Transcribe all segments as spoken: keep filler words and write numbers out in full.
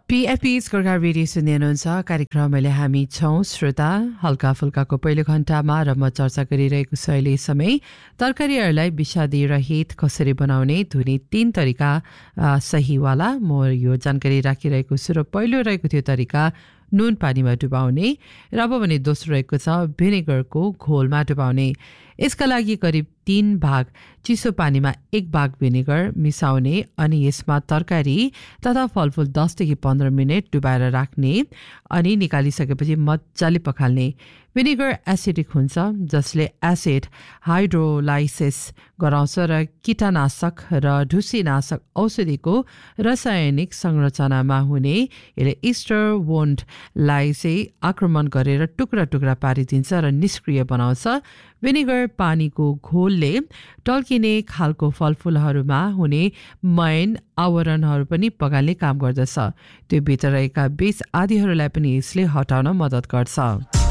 पीएफपी's Gorkha radio सुन्दै हुनुहुन्छ। कार्यक्रमले हामी छौँ श्रोता हल्का फुल्काको पहिलो घण्टामा र म चर्चा गरिरहेको छु अहिले समय तरकारीहरूलाई विषादी रहित कसरी बनाउने धुने तीन तरिका सहीवाला म यो जानकारी राखिरहेको छु र पहिलो रहेको थियो तरिका नुन पानीमा डुबाउने र अब भने दोस्रो रहेको छ भिनेगरको घोलमा डुबाउने। यसका लागि करिब तीन भाग चिसो पानीमा एक भाग भिनेगर मिसाउने अनि यसमा तरकारी तथा फलफुल दसदेखि पन्ध्र मिनट डुबाएर राख्ने अनि निकालिसकेपछि मजाले पखाल्ने। भिनेगर एसिडिक हुन्छ जसले एसिड हाइड्रोलाइसिस गराउँछ र कीटनाशक र ढुसीनाशक औषधिको रासायनिक संरचनामा हुने यसले इस्टर वोन्डलाई चाहिँ आक्रमण गरेर टुक्रा टुक्रा पारिदिन्छ र निष्क्रिय बनाउँछ। भिनेगर पानीको घोलले टल्किने खालको फलफुलहरूमा हुने मैन आवरणहरू पनि पगाल्ने काम गर्दछ। त्यो भित्र रहेका विष आदिहरूलाई पनि यसले हटाउन मद्दत गर्छ।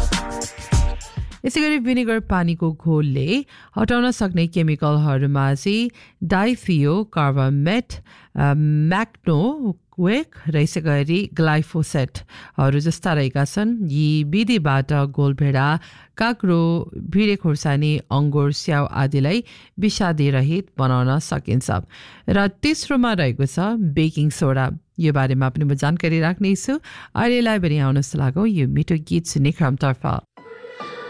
यसै गरी भिनेगर पानीको घोलले हटाउन सक्ने केमिकलहरूमा चाहिँ डाइथियो कार्बामेट म्याक्नो वेक र यसै गरी ग्लाइफोसेटहरू जस्ता रहेका छन्। यी विधिबाट गोलभेडा काँक्रो भिडे खोर्सानी अङ्गुर स्याउ आदिलाई विषादी रहित बनाउन सकिन्छ। र तेस्रोमा रहेको छ बेकिङ सोडा। यो बारेमा पनि म जानकारी राख्नेछु। अहिलेलाई पनि आउनुहोस् लागौँ यो मिठो गीत सुन्ने क्रमतर्फ।